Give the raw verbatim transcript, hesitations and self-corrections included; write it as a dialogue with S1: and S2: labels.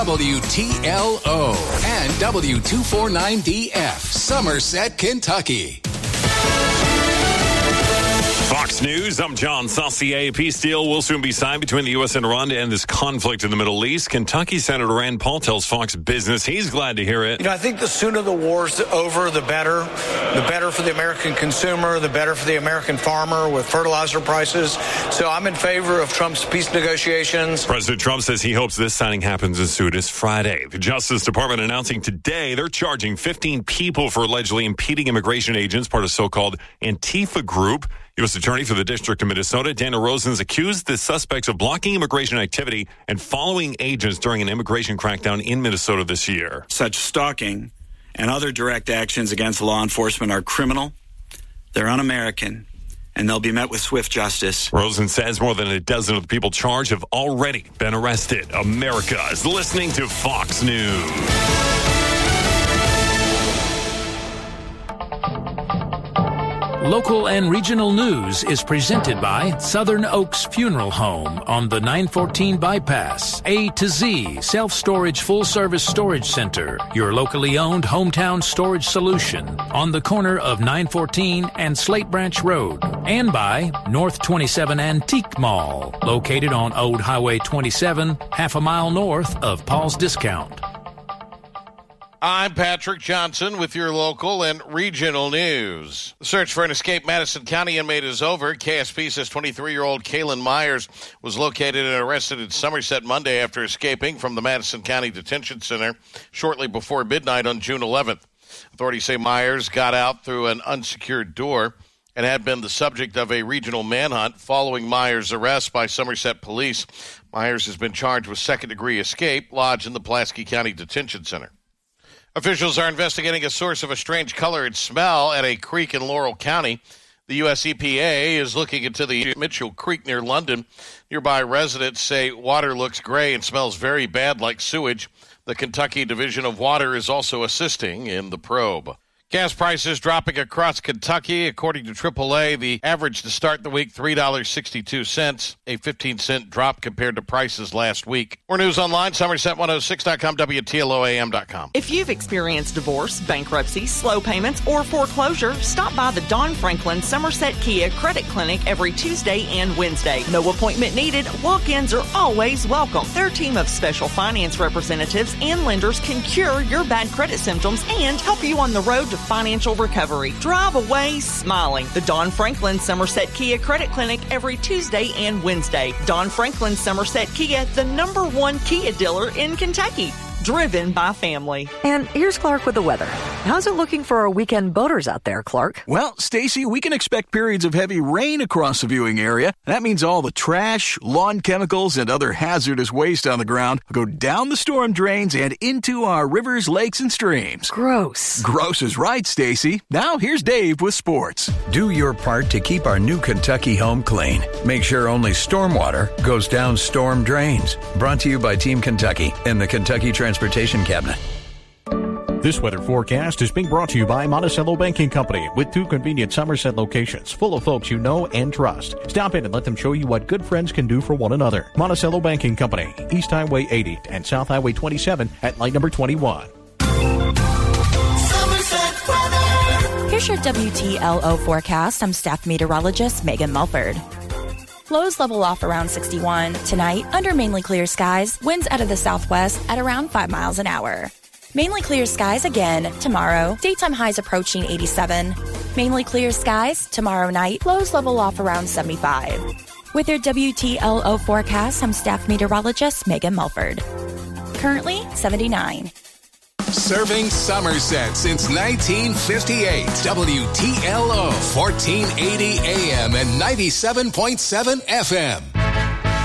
S1: W T L O and W two forty-nine D F, Somerset, Kentucky.
S2: Fox News, I'm John Saucier. A peace deal will soon be signed between the U S and Iran to end this conflict in the Middle East. Kentucky Senator Rand Paul tells Fox Business he's glad to hear it.
S3: You know, I think the sooner the war's over, the better. The better for the American consumer, the better for the American farmer with fertilizer prices. So I'm in favor of Trump's peace negotiations.
S2: President Trump says he hopes this signing happens as soon as Friday. The Justice Department announcing today they're charging fifteen people for allegedly impeding immigration agents, part of so-called Antifa group. U S Attorney for the District of Minnesota, Dana Rosen's accused the suspects of blocking immigration activity and following agents during an immigration crackdown in Minnesota this year.
S4: Such stalking and other direct actions against law enforcement are criminal, they're un-American, and they'll be met with swift justice.
S2: Rosen says more than a dozen of the people charged have already been arrested. America is listening to Fox News.
S5: Local and regional news is presented by Southern Oaks Funeral Home on the nine fourteen bypass. A to Z Self-Storage Full-Service Storage Center, your locally owned hometown storage solution on the corner of nine fourteen and Slate Branch Road. And by North twenty-seven Antique Mall, located on Old Highway twenty-seven, half a mile north of Paul's Discount.
S6: I'm Patrick Johnson with your local and regional news. The search for an escaped Madison County inmate is over. K S P says twenty-three-year-old Kaylin Myers was located and arrested in Somerset Monday after escaping from the Madison County Detention Center shortly before midnight on June eleventh. Authorities say Myers got out through an unsecured door and had been the subject of a regional manhunt following Myers' arrest by Somerset police. Myers has been charged with second-degree escape, lodged in the Pulaski County Detention Center. Officials are investigating a source of a strange color and smell at a creek in Laurel County. The U S E P A is looking into the Mitchell Creek near London. Nearby residents say water looks gray and smells very bad like sewage. The Kentucky Division of Water is also assisting in the probe. Gas prices dropping across Kentucky. According to triple A, the average to start the week, three dollars and sixty-two cents, a fifteen cent drop compared to prices last week. More news online, Somerset one oh six dot com, W T L O A M dot com.
S7: If you've experienced divorce, bankruptcy, slow payments, or foreclosure, stop by the Don Franklin Somerset Kia Credit Clinic every Tuesday and Wednesday. No appointment needed. Walk-ins are always welcome. Their team of special finance representatives and lenders can cure your bad credit symptoms and help you on the road to financial recovery. Drive away smiling. The Don Franklin Somerset Kia Credit Clinic every Tuesday and Wednesday. Don Franklin Somerset Kia, the number one Kia dealer in Kentucky. Driven by family.
S8: And here's Clark with the weather. How's it looking for our weekend boaters out there, Clark?
S9: Well, Stacy, we can expect periods of heavy rain across the viewing area. That means all the trash, lawn chemicals, and other hazardous waste on the ground will go down the storm drains and into our rivers, lakes, and streams.
S8: Gross.
S9: Gross is right, Stacy. Now here's Dave with sports.
S10: Do your part to keep our new Kentucky home clean. Make sure only stormwater goes down storm drains. Brought to you by Team Kentucky and the Kentucky Transportation Cabinet.
S11: This weather forecast is being brought to you by Monticello Banking Company with two convenient Somerset locations full of folks you know and trust. Stop in and let them show you what good friends can do for one another. Monticello Banking Company, East Highway eighty and South Highway twenty-seven at light number twenty-one.
S12: Here's your W T L O forecast. I'm staff meteorologist Megan Mulford. Lows level off around sixty-one. Tonight, under mainly clear skies, winds out of the southwest at around five miles an hour. Mainly clear skies again tomorrow. Daytime highs approaching eighty-seven. Mainly clear skies tomorrow night. Lows level off around seventy-five. With your W T L O forecast, I'm staff meteorologist Megan Mulford. Currently seventy-nine.
S1: Serving Somerset since nineteen fifty-eight. W T L O, fourteen eighty A M and ninety-seven point seven F M.